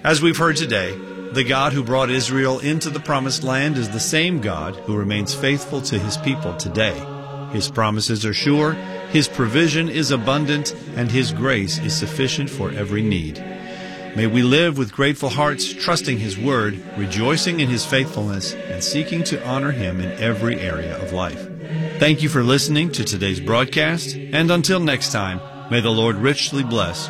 As we've heard today, the God who brought Israel into the promised land is the same God who remains faithful to His people today. His promises are sure, His provision is abundant, and His grace is sufficient for every need. May we live with grateful hearts, trusting His Word, rejoicing in His faithfulness, and seeking to honor Him in every area of life. Thank you for listening to today's broadcast, and until next time, may the Lord richly bless